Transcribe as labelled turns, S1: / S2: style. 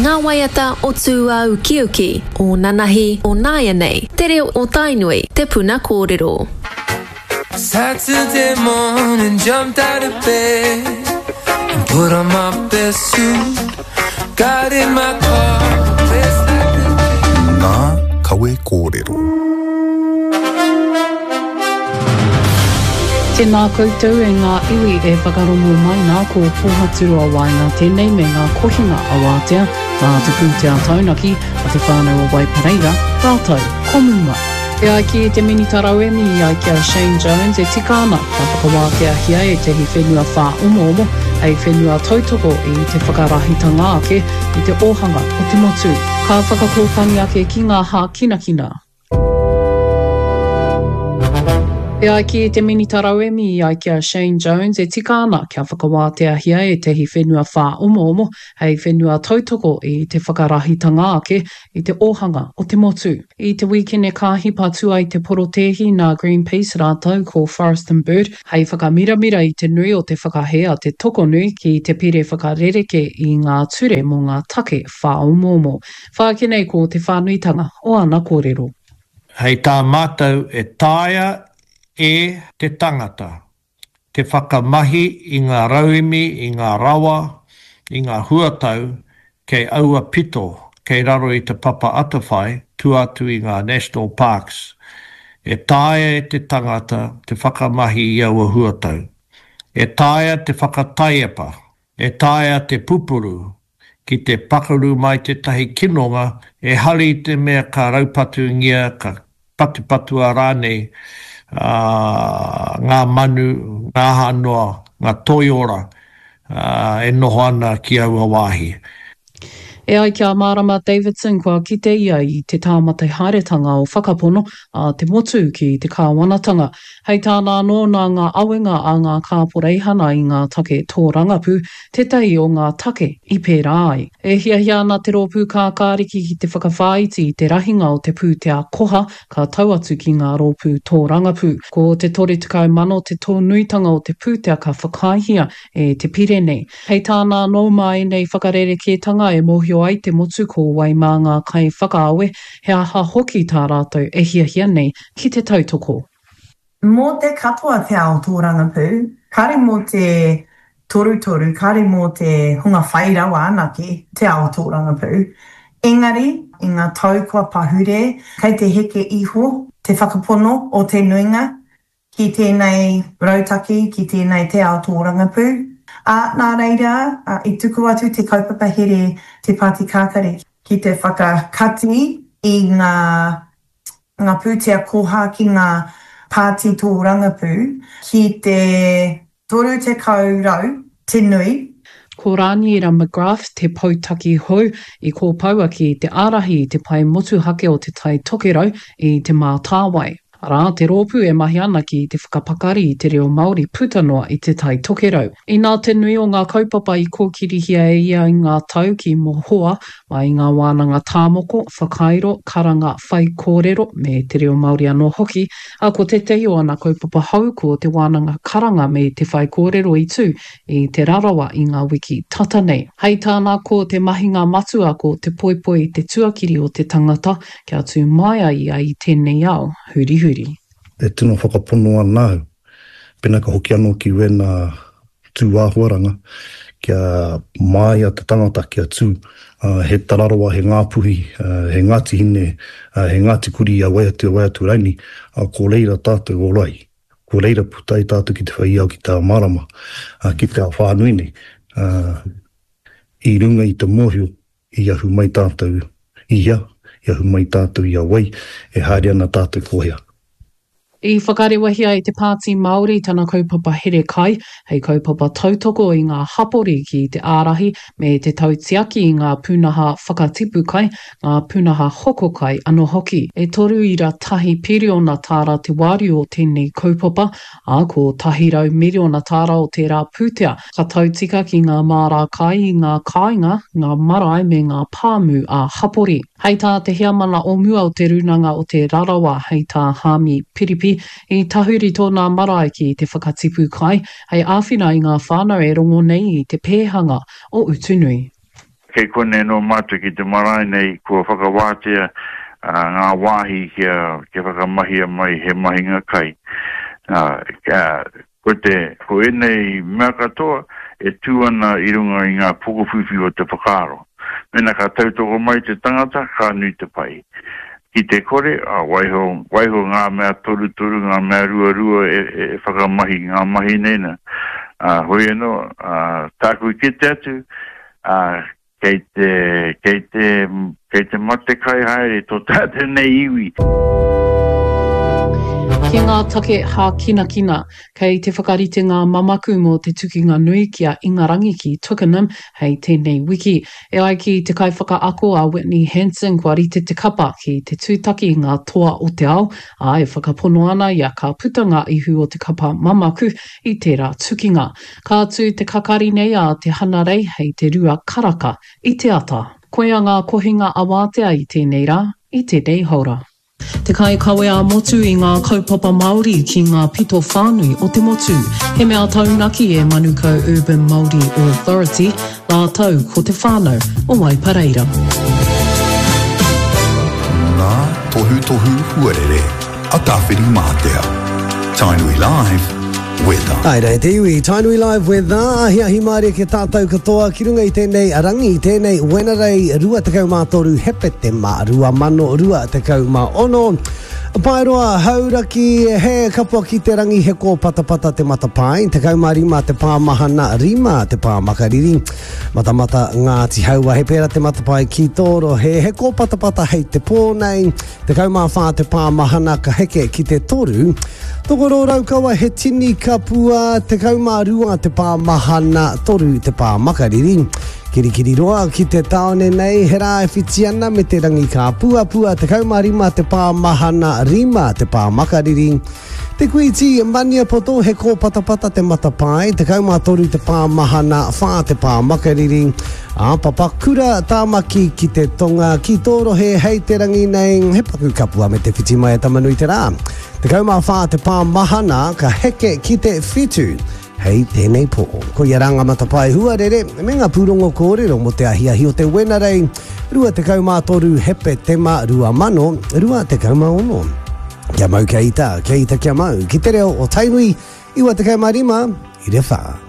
S1: Ngā waiata o tū au Kiuki, o Nanahi, o Naianei, te reo o Tainui, te puna kōrero.
S2: Saturday morning, jumped out of bed and put on my best suit. Got in my car, place like a
S3: Ngā kawe kōrero.
S4: Tēnā koutou e ngā iwi e whakarongo mai nā ko pōhaturu a wainga tēnei me ngā kohinga a wātea, ngā te pūtea taunaki a te whānau o Waipareira, rātou, komuma. E ai ki te minitarauemi i ai kia Shane Jones e tikana ka whakawātea hia e tehi whenua whā umo ei whenua tautoko i te whakarahitanga ake i te ohanga o te motu. Ka whakakōpangi ake ki ngā hā kinakina. E ai ki te minitarauemi i ai kia Shane Jones e tikana kia whakawātea hia e tehi whenua whā umo hei whenua tautoko i te whakarahitanga ake i te ohanga o te motu. I te weekend e kāhi patua i te porotehi nā Greenpeace rātau ko Forest and Bird hei whakamiramira i te nui o te whakahea te toko nui ki te pire whakarereke i ngā ture mō ngā take whā umo. Whākinei ko te whānuitanga o ana kōrero.
S5: Hei tā mātou e tāia e te tangata, te whakamahi i ngā rauimi, i ngā rawa, i ngā huatau, kei aua pito, kei raro i te papa atawhai, tuatu i ngā national parks. E tāia e te tangata, te whakamahi i aua huatau. E tāia te whakataiapa, e tāia te pupuru, ki te pakaru mai te tahi kinonga, e hari te mea ka raupatu ngia, ka patupatu a rānei, ngā manu, ngā hanoa, ngā toiora, e noho ana ki aua wāhi.
S4: E ai kia Marama Davidson kua kite ia i te tāmata haeretanga o whakapono a te motu ki te kāwanatanga. Hei tāna anō nā ngā awenga a ngā kāporeihana i ngā take tōrangapu, tetahi o ngā take i pērā ai. E hiahia ana te rōpū kā kāriki ki te whakawhāiti i te rahinga o te pūtea koha ka tau atu ki ngā rōpū tōrangapu. Ko te tore tukau mano te tōnuitanga o te pūtea ka whakaihia e te pire nei. Hei tāna anō mai nei whakarereketanga e mohio ai te motu ko wai mā ngā kai whakaawe, he aha hoki tā rātou e hiahia nei ki te tautoko.
S6: Mō te katoa te ao tōrangapu, kare mō te toru, kare mō te hunga whairawa anake te ao tōrangapu. Engari, i ngā tau kua pahure, kei te heke iho, te whakapono o te nuinga, ki tēnei rautaki, ki tēnei te ao tōrangapu. Nā reira, i tuku atu te kaupapa here te Pāti Kākare ki te whakakati i ngā pūtea koha ki ngā Pāti Tōrangapu ki te toru te kaurau, te nui.
S4: Ko Rāniera McGrath te pautaki hou i ko paua ki te ārahi i te pai motuhake o te tai tokerau i te mātāwai. Rā, te rōpū e mahi ana ki te whakapakari i te reo Māori putanoa i te tai tokerau. I nā te nui o ngā kaupapa i kōkirihia e ia i ngā tau ki mohoa, mai ngā wānanga tāmoko, whakairo, karanga, whai kōrero me te reo Māori anō hoki, a ko te tehi o ana kaupapa hau ko te wānanga karanga me te whai kōrero i tū i te rarawa i ngā wiki tata nei. Hei tāna ko te mahinga matua ko te poipoi te tuakiri o te tangata, kia tū maia ia i tēnei ao, huri.
S7: E tino whakapono anau, pena ka hoki anō ki wena tū āhuaranga, kia māia te tangata kia tū, he tararawa, he ngāpuhi, he ngāti hine, he ngāti kuri a waiatu raini, ko leira tātou orai, ko leira putai tātou ki te whaiau ki tā marama, ki te whānuine, i runga i te mōhio, i ahu mai tātou ia, i ahu mai tātou ia wai, e haere ana tātou kohea.
S4: I whakarewahia i te Pāti Māori tana kaupapa here kai, hei kaupapa tautoko i ngā hapori ki te ārahi me te tautiaki i ngā pūnaha whakatipu kai, ngā pūnaha hoko kai anō hoki. E toru i ra tahi piriona tāra te wāri o tēnei kaupapa, a ko tahi rau miriona tāra o te rā pūtea, ka tautika ki ngā mārā kai i ngā kāinga, ngā marae me ngā pāmu a hapori. Hei tā te hiamana o mua o te runanga o te rarawa hei tā hāmi piripi, i tahuri tōna marae ki te whakatipu kai, hei āwhina i ngā whānau e rongo nei i te pēhanga o Utunui.
S8: kei kone no matu ki te marae nei kua whakawātea ngā wāhi kia whakamahi mai he mahinga kai. Ko enei mea katoa e tūana i runga i ngā pukuwhiwhi o te whakaro. Mena ka tautoko mai te tangata, ka nui te pai. Ki te kore, waiho ngā mea toru, ngā mea rua e whakamahi, ngā mahi nena. Hoi anō, tāku i kite atu, kei te mate kai haere, tō tāte nei iwi.
S4: Ki ngā take hā kina, kei te whakarite ngā mamaku mō te tukinga nui kia Ingarangi ki Twickenham hei tēnei wiki. E ai ki te kai whakaako a Whitney Hanson kua rite te kapa ki te tūtaki i ngā toa o te ao, a e whakapono ana ia ka puta ngā ihu o te kapa mamaku i tērā tukinga. Ka tū te kakari nei a te hanarei hei te rua karaka i te ata. Koe a ngā kohinga awātea i tēnei rā, i tēnei haura. Te kai kawe a motu i ngā kaupapa Māori ki ngā pito whānui o te motu. He mea taunaki e Manukau Urban Māori Authority, la tau ko te whānau o Waipareira.
S3: Ngā tohu huarere, a tawhiri mātea. Tainui Live, weather.
S9: Ai rei te iwi, Tainui Live weather, ahia hi maare ke tātou katoa, ki runga i tēnei arangi, i tēnei wenarei, rua te kau mātoru, hepe te mā, rua mano, rua te kau mā ono. Pairoa, hauraki, he kapua ki te rangi, he ko patapata te matapai, te kau mā rima te pāmahana, rima te pāmakariri, matamata ngā ti haua, he pēra te matapai ki tōro, he ko patapata hei te pōnei, te kau mā whā te pāmahana ka heke ki te toru, tokoro raukawa he tini kapua, te kau mā rua te pāmahana, toru te pāmakariri, Kirikiri roa ki te taone nei, he rā e whitiana me te rangi ka pua, te kaumarima te pāmahana, rima te pāmakariri. Te kuiti mania poto he ko patapata te matapai, te kaumatoru te pāmahana, whā te pāmakariri. Papakura tāmaki ki te tonga, ki tōro he hei te rangi nei, he paku kapua me te whiti mai e tamanui te rā. Te kaumā whā te pāmahana, ka heke ki te whitu. Hei tēnei pō. Ko ia ranga matapai huarere, me ngā pūrongo kōrero mo te ahiahi o te wenarei, rua te kaumātoru hepe tema rua mano, rua te kaumaono. Kia mau kia ita kia mau, ki te reo o Tainui, iwa te kaumarima, i re whā.